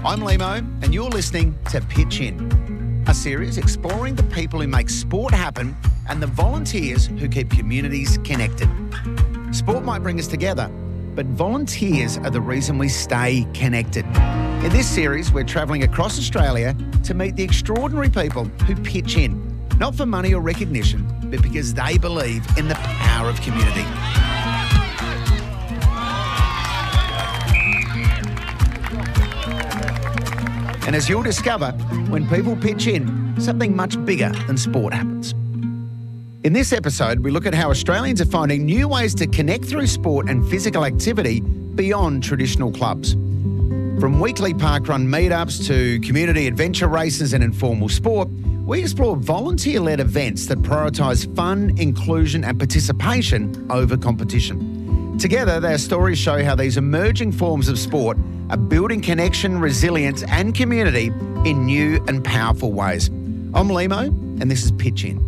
I'm Limo, and you're listening to Pitch In, a series exploring the people who make sport happen and the volunteers who keep communities connected. Sport might bring us together, but volunteers are the reason we stay connected. In this series, we're travelling across Australia to meet the extraordinary people who pitch in, not for money or recognition, but because they believe in the power of community. And as you'll discover, when people pitch in, something much bigger than sport happens. In this episode, we look at how Australians are finding new ways to connect through sport and physical activity beyond traditional clubs. From weekly parkrun meetups to community adventure races and informal sport, we explore volunteer-led events that prioritise fun, inclusion and participation over competition. Together, their stories show how these emerging forms of sport are building connection, resilience and community in new and powerful ways. I'm Limo, and this is Pitch In.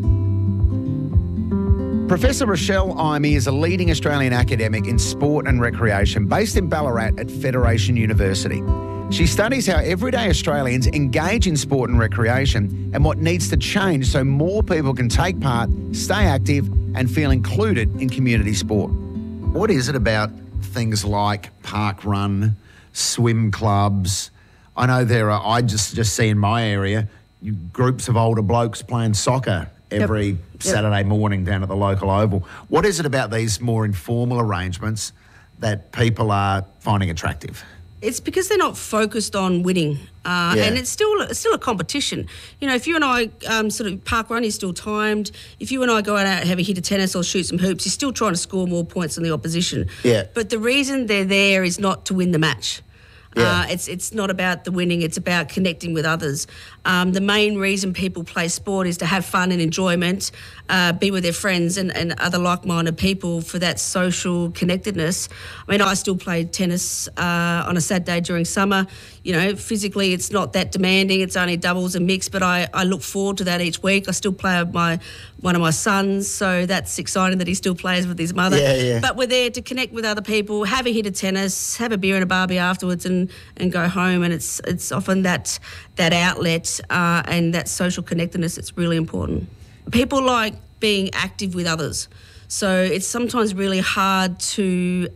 Professor Rochelle Imey is a leading Australian academic in sport and recreation based in Ballarat at Federation University. She studies how everyday Australians engage in sport and recreation and what needs to change so more people can take part, stay active and feel included in community sport. What is it about things like park run, swim clubs? I know I just see in my area groups of older blokes playing soccer every Saturday morning down at the local oval. What is it about these more informal arrangements that people are finding attractive? It's because they're not focused on winning, and it's still a competition. You know, if you and I sort of park run is still timed. If you and I go out and have a hit of tennis or shoot some hoops, you're still trying to score more points than the opposition. Yeah. But the reason they're there is not to win the match. Yeah. It's not about the winning, it's about connecting with others. The main reason people play sport is to have fun and enjoyment, be with their friends and other like-minded people for that social connectedness. I mean, I still play tennis on a Saturday during summer. You know, physically it's not that demanding, it's only doubles and mix, but I look forward to that each week. I still play with one of my sons, so that's exciting that he still plays with his mother. Yeah. But we're there to connect with other people, have a hit of tennis, have a beer and a barbie afterwards and go home, and it's often that outlet and that social connectedness that's really important. People like being active with others, so it's sometimes really hard to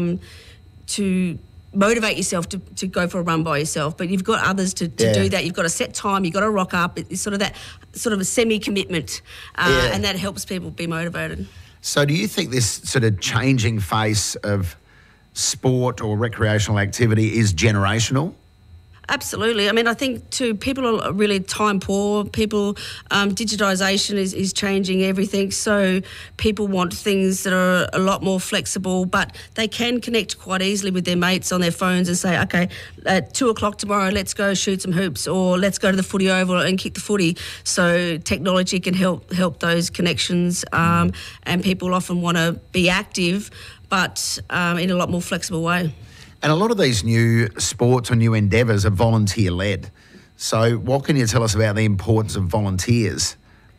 motivate yourself to go for a run by yourself, but you've got others to do that. You've got a set time, you've got to rock up. It's sort of a semi-commitment, and that helps people be motivated. So do you think this sort of changing face of sport or recreational activity is generational? Absolutely. I mean, I think too, people are really time poor. People, digitisation is changing everything. So people want things that are a lot more flexible, but they can connect quite easily with their mates on their phones and say, okay, at 2:00 tomorrow, let's go shoot some hoops, or let's go to the footy oval and kick the footy. So technology can help those connections, and people often want to be active, but in a lot more flexible way. And a lot of these new sports or new endeavours are volunteer-led. So what can you tell us about the importance of volunteers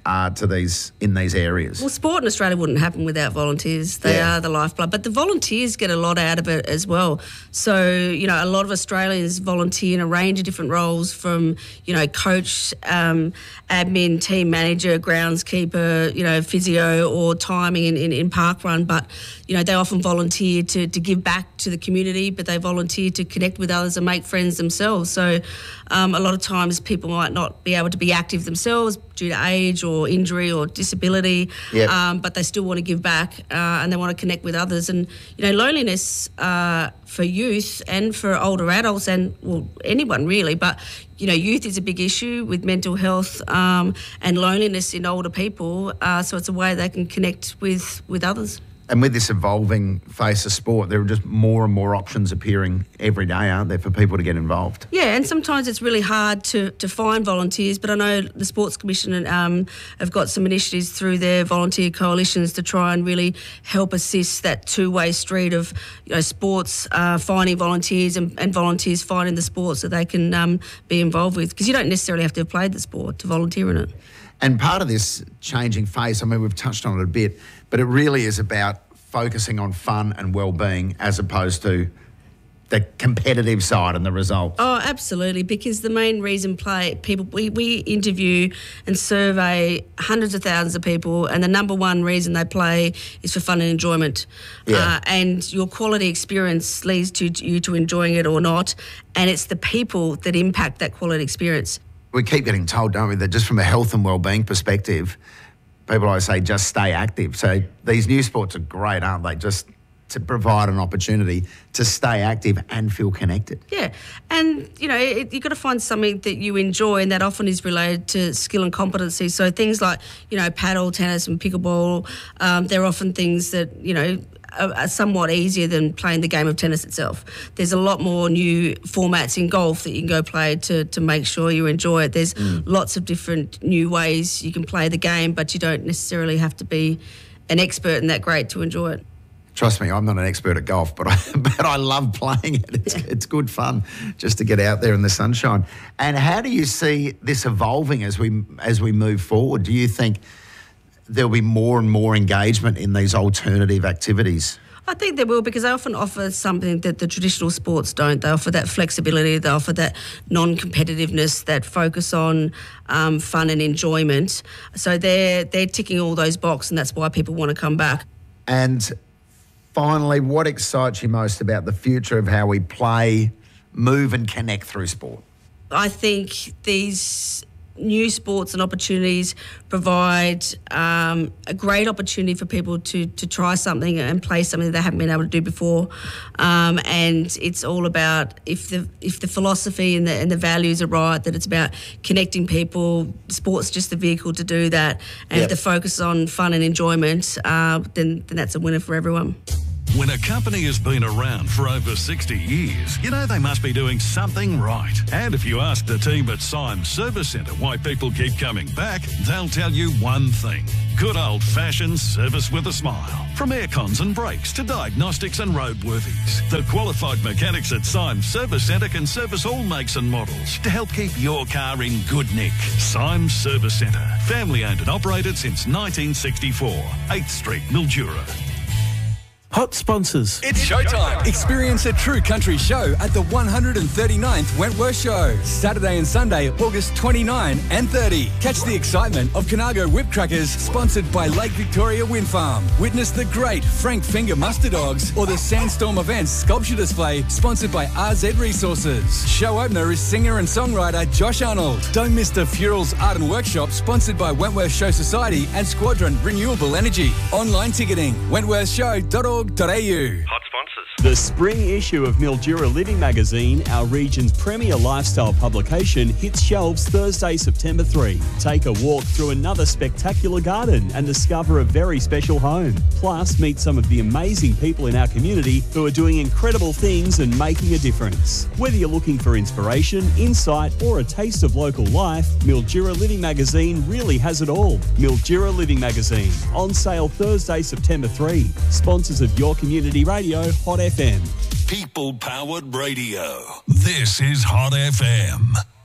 in these areas? Well, sport in Australia wouldn't happen without volunteers. They are the lifeblood. But the volunteers get a lot out of it as well. So, you know, a lot of Australians volunteer in a range of different roles, from, you know, coach, admin, team manager, groundskeeper, you know, physio or timing in parkrun. But, you know, they often volunteer to give back to the community, but they volunteer to connect with others and make friends themselves. So a lot of times people might not be able to be active themselves due to age or injury or disability, but they still want to give back and they want to connect with others. And, you know, loneliness for youth and for older adults and, well, anyone really, but, you know, youth is a big issue with mental health and loneliness in older people, so it's a way they can connect with others. And with this evolving face of sport, there are just more and more options appearing every day, aren't there, for people to get involved? Yeah, and sometimes it's really hard to find volunteers, but I know the Sports Commission have got some initiatives through their volunteer coalitions to try and really help assist that two-way street of, you know, sports finding volunteers and volunteers finding the sports that they can be involved with, because you don't necessarily have to have played the sport to volunteer in it. And part of this changing face, I mean, we've touched on it a bit, but it really is about focusing on fun and well-being as opposed to the competitive side and the results? Oh, absolutely, because the main reason we interview and survey hundreds of thousands of people, and the number one reason they play is for fun and enjoyment. Yeah. And your quality experience leads to you to enjoying it or not, and it's the people that impact that quality experience. We keep getting told, don't we, that just from a health and wellbeing perspective, people always say just stay active. So these new sports are great, aren't they? Just to provide an opportunity to stay active and feel connected. Yeah, and you've got to find something that you enjoy, and that often is related to skill and competency. So things like paddle, tennis, and pickleball, they're often things that are somewhat easier than playing the game of tennis itself. There's a lot more new formats in golf that you can go play to make sure you enjoy it. There's lots of different new ways you can play the game, but you don't necessarily have to be an expert and that great to enjoy it. Trust me, I'm not an expert at golf, but I love playing it. It's good fun just to get out there in the sunshine. And how do you see this evolving as we move forward? Do you think there'll be more and more engagement in these alternative activities? I think there will, because they often offer something that the traditional sports don't. They offer that flexibility, they offer that non-competitiveness, that focus on fun and enjoyment. So they're ticking all those boxes, and that's why people want to come back. And finally, what excites you most about the future of how we play, move and connect through sport? I think these new sports and opportunities provide a great opportunity for people to try something and play something that they haven't been able to do before. And it's all about, if the philosophy and the values are right, that it's about connecting people, sport's just the vehicle to do that. And if the focus on fun and enjoyment, then that's a winner for everyone. When a company has been around for over 60 years, they must be doing something right. And if you ask the team at Symes Service Centre why people keep coming back, they'll tell you one thing: good old-fashioned service with a smile. From aircons and brakes to diagnostics and roadworthies, the qualified mechanics at Symes Service Centre can service all makes and models to help keep your car in good nick. Symes Service Centre, family-owned and operated since 1964. 8th Street, Mildura. Hot sponsors. It's showtime. Experience a true country show at the 139th Wentworth Show. Saturday and Sunday, August 29 and 30. Catch the excitement of Conago Whip Crackers, sponsored by Lake Victoria Wind Farm. Witness the great Frank Finger Muster Dogs, or the Sandstorm Events Sculpture Display, sponsored by RZ Resources. Show opener is singer and songwriter Josh Arnold. Don't miss the Furals Art and Workshop, sponsored by Wentworth Show Society and Squadron Renewable Energy. Online ticketing, wentworthshow.org.au. Hot sponsors. The spring issue of Mildura Living Magazine, our region's premier lifestyle publication, hits shelves Thursday, September 3. Take a walk through another spectacular garden and discover a very special home. Plus, meet some of the amazing people in our community who are doing incredible things and making a difference. Whether you're looking for inspiration, insight, or a taste of local life, Mildura Living Magazine really has it all. Mildura Living Magazine, on sale Thursday, September 3. Sponsors of your community radio, Hot FM. People-powered radio. This is Hot FM.